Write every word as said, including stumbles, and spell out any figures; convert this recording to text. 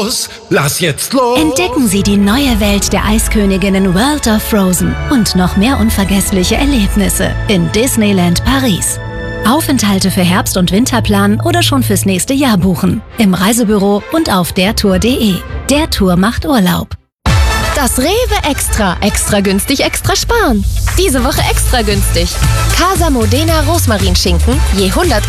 Lass jetzt los! Entdecken Sie die neue Welt der Eisköniginnen World of Frozen und noch mehr unvergessliche Erlebnisse in Disneyland Paris. Aufenthalte für Herbst- und Winterplan oder schon fürs nächste Jahr buchen. Im Reisebüro und auf dertour punkt de. Der Tour macht Urlaub. Das Rewe Extra. Extra günstig, extra sparen. Diese Woche extra günstig. Casa Modena Rosmarinschinken je hundert